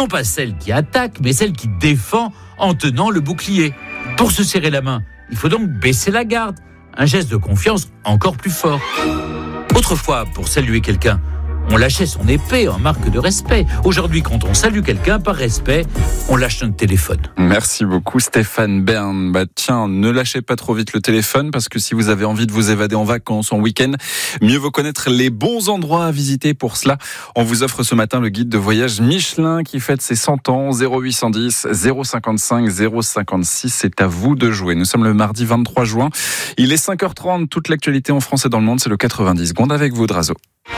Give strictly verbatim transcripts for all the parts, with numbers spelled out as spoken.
Non pas celle qui attaque, mais celle qui défend en tenant le bouclier. Pour se serrer la main, il faut donc baisser la garde. Un geste de confiance encore plus fort. Autrefois, pour saluer quelqu'un, on lâchait son épée en marque de respect. Aujourd'hui, quand on salue quelqu'un par respect, on lâche notre téléphone. Merci beaucoup Stéphane Bern. Bah tiens, ne lâchez pas trop vite le téléphone parce que si vous avez envie de vous évader en vacances, en week-end, mieux vaut connaître les bons endroits à visiter. Pour cela, on vous offre ce matin le guide de voyage Michelin qui fête ses cent ans. zéro huit cent dix, zéro cinquante-cinq, zéro cinquante-six. C'est à vous de jouer. Nous sommes le mardi vingt-trois juin. Il est cinq heures trente. Toute l'actualité en France et dans le monde, c'est le quatre-vingt-dix secondes avec vous, Drazo.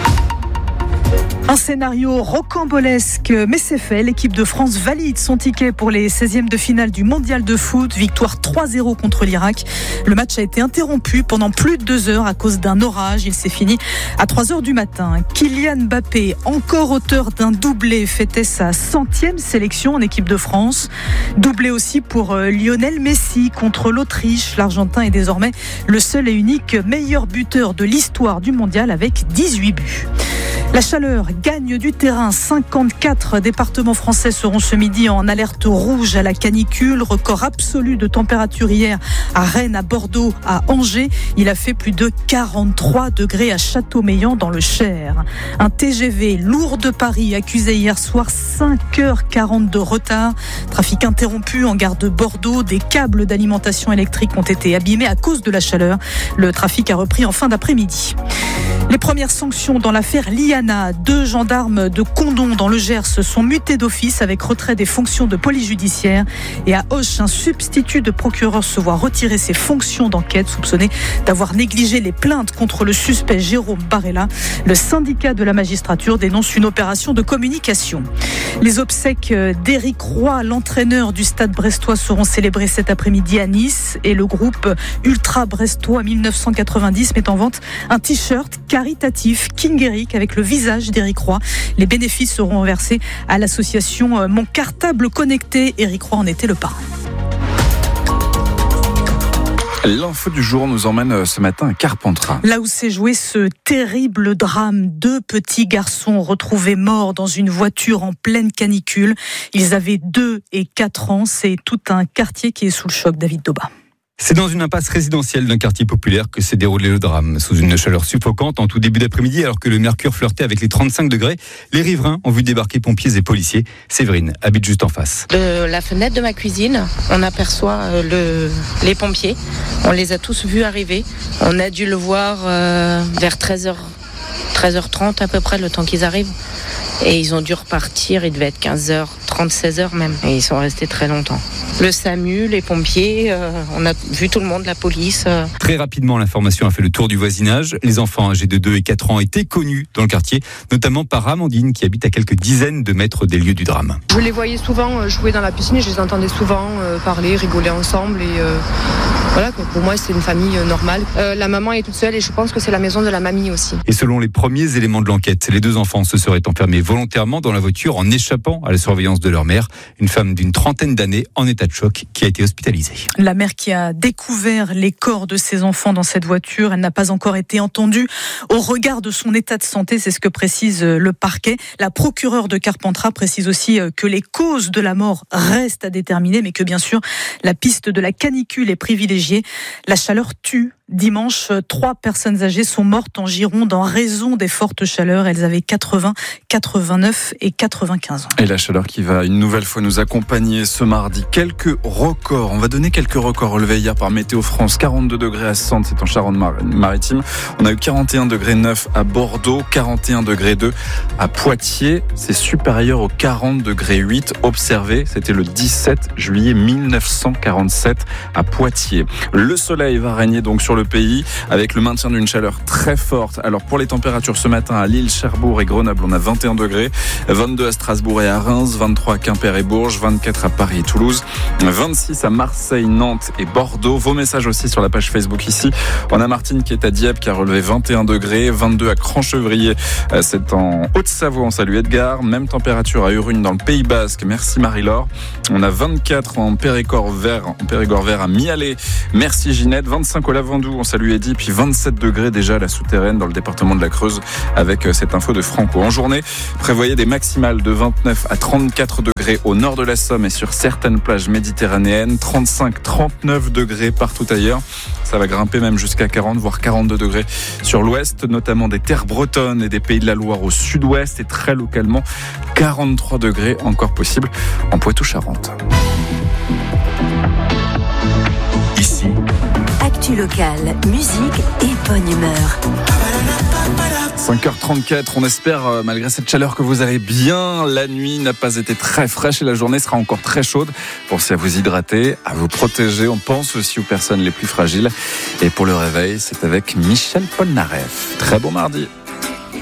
Un scénario rocambolesque, mais c'est fait. L'équipe de France valide son ticket pour les seizièmes de finale du mondial de foot. Victoire trois zéro contre l'Irak. Le match a été interrompu pendant plus de deux heures à cause d'un orage. Il s'est fini à trois heures du matin. Kylian Mbappé, encore auteur d'un doublé, fêtait sa centième sélection en équipe de France. Doublé aussi pour Lionel Messi contre l'Autriche. L'Argentin est désormais le seul et unique meilleur buteur de l'histoire du mondial avec dix-huit buts. La chaleur gagne du terrain. cinquante-quatre départements français seront ce midi en alerte rouge à la canicule. Record absolu de température hier à Rennes, à Bordeaux, à Angers. Il a fait plus de quarante-trois degrés à Châteaumeillan dans le Cher. Un T G V Lourdes-Paris accusé hier soir cinq heures quarante de retard. Trafic interrompu en gare de Bordeaux. Des câbles d'alimentation électrique ont été abîmés à cause de la chaleur. Le trafic a repris en fin d'après-midi. Les premières sanctions dans l'affaire Liana. Deux gendarmes de Condom dans le Gers sont mutés d'office avec retrait des fonctions de police judiciaire. Et à Auch, un substitut de procureur se voit retirer ses fonctions d'enquête, soupçonné d'avoir négligé les plaintes contre le suspect Jérôme Barella. Le syndicat de la magistrature dénonce une opération de communication. Les obsèques d'Éric Roy, l'entraîneur du Stade brestois, seront célébrées cet après-midi à Nice. Et le groupe Ultra Brestois mille neuf cent quatre-vingt-dix met en vente un t-shirt caritatif King Eric avec le visage d'Éric Roy. Les bénéfices seront versés à l'association Mon Cartable Connecté. Éric Roy en était le parrain. L'info du jour nous emmène ce matin à Carpentras. Là où s'est joué ce terrible drame, deux petits garçons retrouvés morts dans une voiture en pleine canicule. Ils avaient deux et quatre ans. C'est tout un quartier qui est sous le choc. David Doba. C'est dans une impasse résidentielle d'un quartier populaire que s'est déroulé le drame. Sous une chaleur suffocante en tout début d'après-midi, alors que le mercure flirtait avec les trente-cinq degrés, les riverains ont vu débarquer pompiers et policiers. Séverine habite juste en face. De la fenêtre de ma cuisine, on aperçoit le, les pompiers. On les a tous vus arriver. On a dû le voir euh, vers treize heures, treize heures trente à peu près, le temps qu'ils arrivent. Et ils ont dû repartir, il devait être quinze heures trente, seize heures même. Et ils sont restés très longtemps. Le SAMU, les pompiers, euh, on a vu tout le monde, la police. Euh. Très rapidement, l'information a fait le tour du voisinage. Les enfants âgés de deux et quatre ans étaient connus dans le quartier, notamment par Amandine qui habite à quelques dizaines de mètres des lieux du drame. Je les voyais souvent jouer dans la piscine et je les entendais souvent euh, parler, rigoler ensemble. Et euh, voilà, quoi. Pour moi, c'est une famille euh, normale. Euh, la maman est toute seule et je pense que c'est la maison de la mamie aussi. Et selon les premiers éléments de l'enquête, les deux enfants se seraient enfermés volontairement dans la voiture en échappant à la surveillance de leur mère, une femme d'une trentaine d'années en état de choc qui a été hospitalisée. La mère qui a découvert les corps de ses enfants dans cette voiture, elle n'a pas encore été entendue au regard de son état de santé, c'est ce que précise le parquet. La procureure de Carpentras précise aussi que les causes de la mort restent à déterminer, mais que bien sûr la piste de la canicule est privilégiée. La chaleur tue. Dimanche, trois personnes âgées sont mortes en Gironde en raison des fortes chaleurs. Elles avaient quatre-vingts, quatre-vingt-neuf et quatre-vingt-quinze ans. Et la chaleur qui va une nouvelle fois nous accompagner ce mardi. Quelques records. On va donner quelques records relevés hier par Météo France. quarante-deux degrés à Sante, c'est en Charente-Maritime. On a eu quarante et un degrés neuf à Bordeaux, quarante et un degrés deux à Poitiers. C'est supérieur aux quarante degrés huit observés. C'était le dix-sept juillet mille neuf cent quarante-sept à Poitiers. Le soleil va régner donc sur le pays avec le maintien d'une chaleur très forte. Alors pour les températures ce matin à Lille, Cherbourg et Grenoble, on a vingt et un degrés, vingt-deux à Strasbourg et à Reims, vingt-trois à Quimper et Bourges, vingt-quatre à Paris et Toulouse, vingt-six à Marseille, Nantes et Bordeaux. Vos messages aussi sur la page Facebook ici. On a Martine qui est à Dieppe qui a relevé vingt et un degrés, vingt-deux à Cranchevrier, c'est en Haute-Savoie, on salue Edgar. Même température à Urune dans le Pays Basque, merci Marie-Laure. On a vingt-quatre en Périgord vert, en Périgord vert à Mialet, merci Ginette. vingt-cinq au Lavandou, on salue Eddy, puis vingt-sept degrés déjà à la Souterraine dans le département de la Creuse avec cette info de Franco. En journée, prévoyez des maximales de vingt-neuf à trente-quatre degrés. degrés au nord de la Somme et sur certaines plages méditerranéennes, trente-cinq à trente-neuf degrés partout ailleurs. Ça va grimper même jusqu'à quarante, voire quarante-deux degrés sur l'ouest, notamment des terres bretonnes et des pays de la Loire au sud-ouest, et très localement quarante-trois degrés encore possible en Poitou-Charentes. Ici, actu locale, musique et bonne humeur. cinq heures trente-quatre, on espère, malgré cette chaleur, que vous allez bien. La nuit n'a pas été très fraîche et la journée sera encore très chaude. Pensez à vous hydrater, à vous protéger. On pense aussi aux personnes les plus fragiles. Et pour le réveil, c'est avec Michel Polnareff. Très bon mardi.